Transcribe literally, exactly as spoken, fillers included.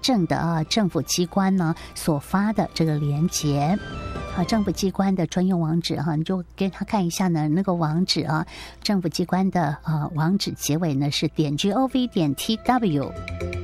证的啊政府机关呢所发的这个连结。啊，政府机关的专用网址哈、啊，你就给他看一下呢，那个网址啊，政府机关的啊网址结尾呢是点 gov 点 tw。